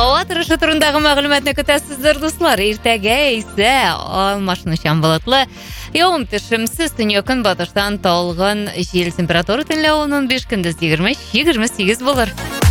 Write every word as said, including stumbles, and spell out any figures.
Ауа тұрышы тұрындағы мағлұматны күтәсіздер, достар. Ертәгә исә алмашынышан болатлы. Яуым төшімсіз түнек күн батыштан талғын жел температура төнле он он беш, күндіз егерме егерме сегіз болыр.